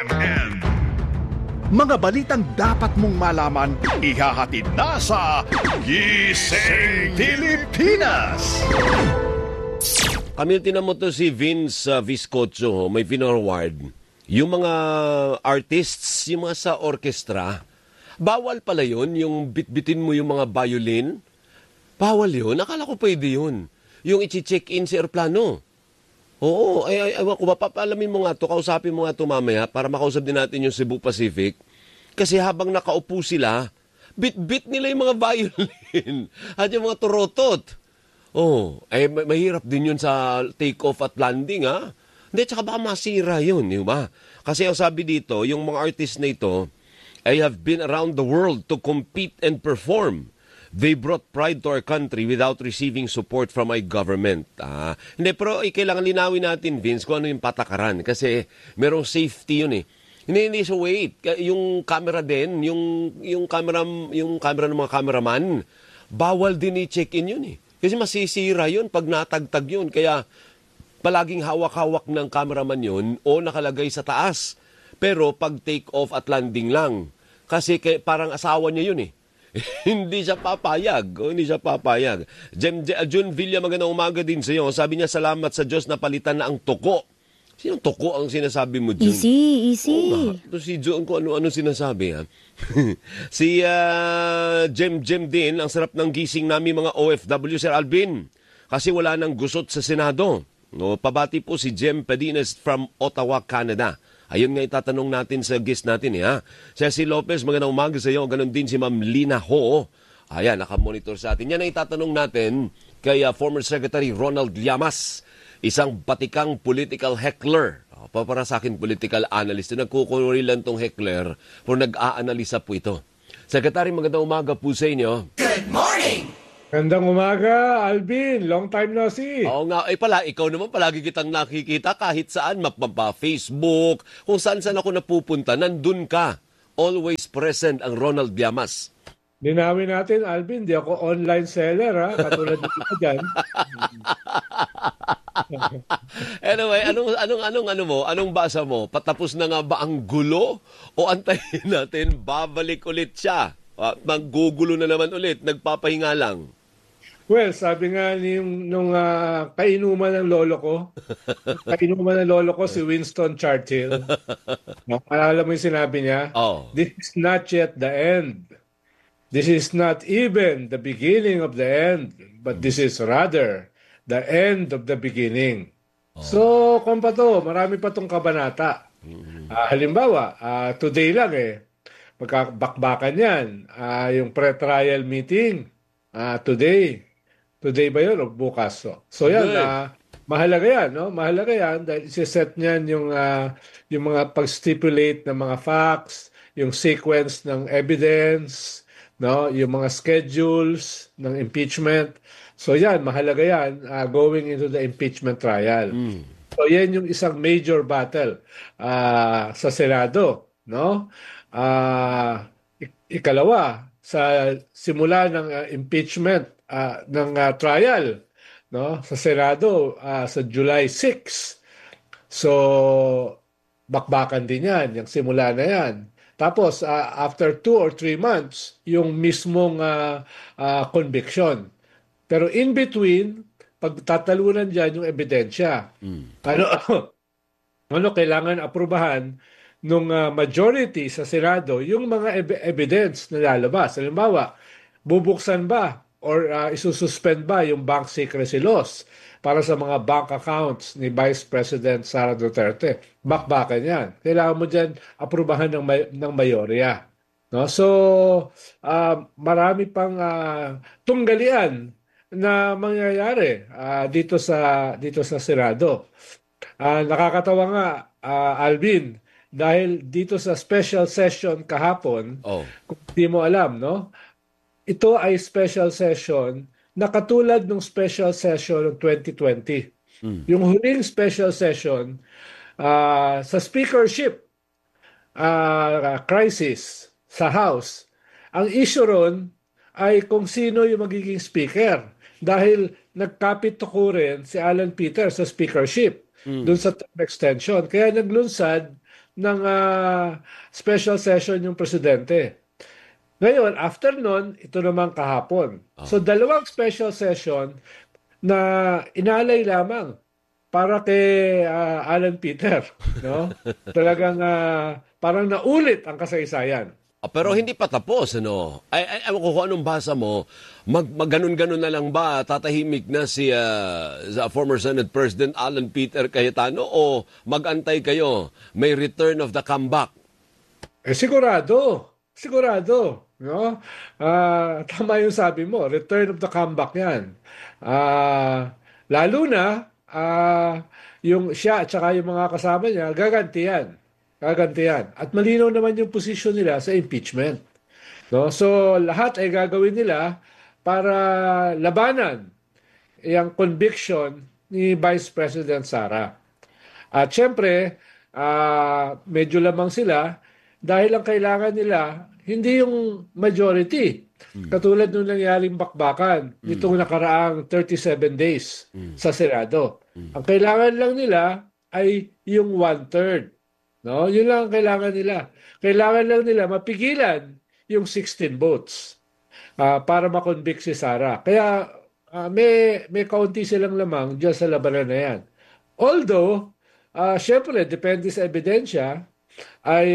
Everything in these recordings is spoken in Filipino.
Mga balitang dapat mong malaman, ihahatid na sa Gising Pilipinas. Camille, tinan mo to si Vince Viscocho, may pinorward. Yung mga artists, yung mga sa orkestra, bawal pala yun, yung bitbitin mo yung mga violin. Bawal yun? Akala ko pwede yun. Yung i-check-in sa aeroplano. Oo, ay kung mapapalamin mo nga to, kausapin mo nga to mamaya para makausap din natin yung Cebu Pacific. Kasi habang nakaupo sila, bit-bit nila yung mga violin at yung mga turotot. Oh, ay mahirap din yun sa take-off at landing, ha? Hindi, tsaka baka masira yun, di ba? Kasi ang sabi dito, yung mga artist na ito, I have been around the world to compete and perform. They brought pride to our country without receiving support from my government. Hindi, pero kailangan linawin natin, Vince, kung ano yung patakaran. Kasi merong safety yun eh. Hindi, so wait. Yung camera din, yung camera ng mga cameraman, bawal din i-check-in yun eh. Kasi masisira yun pag natagtag yun. Kaya palaging hawak-hawak ng cameraman yun o nakalagay sa taas. Pero pag take-off at landing lang. Kasi parang asawa niya yun eh. Hindi siya papayag. Hindi siya papayag. June Villa, magandang umaga din sa iyo. Sabi niya, salamat sa Diyos na palitan na ang tuko. Sinong tuko ang sinasabi mo, June? Easy. Ito si June, kung ano sinasabi, ha? Si Jem din, ang sarap ng gising namin mga OFW, Sir Alvin. Kasi wala nang gusot sa Senado. No, pabati po si Jem Pedines from Ottawa, Canada. Ayun nga itatanong natin sa guest natin, ha? Si Lopez, magandang umaga sa iyo. Ganon din si Ma'am Lina Ho. Ayan, nakamonitor sa atin. Yan ang itatanong natin kay former Secretary Ronald Llamas, isang batikang political heckler. Para sa akin, political analyst. Nagkukunuri lang tong heckler, pero nag-aanalisa po ito. Secretary, magandang umaga po sa inyo. Good morning! Magandang umaga, Alvin. Long time no see. Oo nga. Pala, ikaw naman palagi kitang nakikita kahit saan, Facebook, kung saan ako napupunta, nandun ka. Always present ang Ronald Llamas. Linawin natin, Alvin, di ako online seller, ha? Katulad dito dyan. Anyway, anong basa mo? Patapos na nga ba ang gulo? O antayin natin, babalik ulit siya? Maggugulo na naman ulit, nagpapahinga lang. Well, sabi nga nung kainuman ng lolo ko, si Winston Churchill. Alam mo yung sinabi niya? Oh. This is not yet the end. This is not even the beginning of the end, but this is rather the end of the beginning. Oh. So, kung pa to, marami pa tong kabanata. Halimbawa, today lang magkabakbakan yan. Yung pre-trial meeting, today. Today ba yun o bukas? So yan, mahalaga yan, no? Mahalaga yan dahil isi-set niyan yung mga pag-stipulate ng mga facts, yung sequence ng evidence, no? Yung mga schedules ng impeachment. So yan, mahalaga yan going into the impeachment trial. So yan yung isang major battle sa Senado, no? Ikalawa, sa simula ng impeachment ng trial, no, sa Senado sa July 6. So bakbakan din yan, yung simula na yan. Tapos after 2 or 3 months, yung mismong conviction. Pero in between, pagtatalunan dyan yung ebidensya. Ano kailangan aprubahan nung majority sa Senado yung mga evidence na lalabas. Halimbawa, bubuksan ba or isususpend ba yung bank secrecy laws para sa mga bank accounts ni Vice President Sara Duterte? Bakbakan yan. Kailangan mo dyan aprubahan ng mayorya. No? So, marami pang tunggalian na mangyayari dito sa Senado. Nakakatawa nga, Alvin, dahil dito sa special session kahapon, kung di mo alam, no? Ito ay special session na katulad ng special session ng 2020. Yung huling special session sa speakership crisis sa House, ang issue ron ay kung sino yung magiging speaker. Dahil nagkapit-tukurin si Alan Peter sa speakership doon sa term extension. Kaya naglunsad ng special session yung presidente. Ngayon, after nun, ito naman kahapon. So, dalawang special session na inalay lamang para kay Alan Peter. No? Talagang parang naulit ang kasaysayan. Pero hindi pa tapos, ano? Ewan ko kung anong basa mo, magganon-ganon na lang ba, tatahimik na si former Senate President Alan Peter Cayetano o mag-antay kayo, may return of the comeback? Sigurado. Sigurado. No? Tama yung sabi mo, return of the comeback yan. Lalo na, yung siya at saka yung mga kasama niya, gagantiyan. At malinaw naman yung posisyon nila sa impeachment. No? So, lahat ay gagawin nila para labanan yung conviction ni Vice President Sara. At syempre, medyo lamang sila dahil ang kailangan nila hindi yung majority. Katulad nung nangyaring bakbakan nitong nakaraang 37 days sa Senado. Ang kailangan lang nila ay yung 1/3. No, yun lang ang kailangan nila. Kailangan lang nila mapigilan yung 16 votes para makonvict si Sara. Kaya may kaunti silang lamang dyan sa labanan na yan. Although, syempre, depende sa ebidensya, ay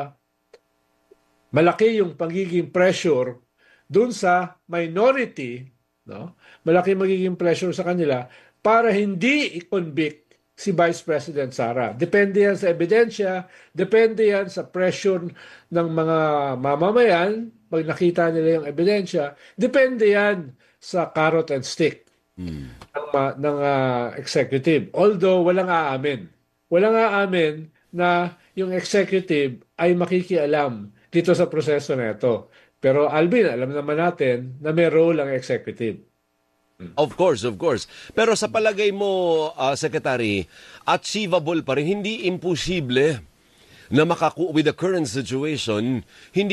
malaki yung pagiging pressure dun sa minority, no? Malaki magiging pressure sa kanila para hindi i-convict si Vice President Sara. Depende yan sa ebidensya, depende yan sa pressure ng mga mamamayan, pag nakita nila yung ebidensya, depende yan sa carrot and stick ng executive. Although, walang aamin. Walang aamin na yung executive ay makikialam dito sa proseso na ito. Pero Alvin, alam naman natin na may role ang executive. Of course. Pero sa palagay mo, Secretary, achievable pa rin, hindi imposible na with the current situation, hindi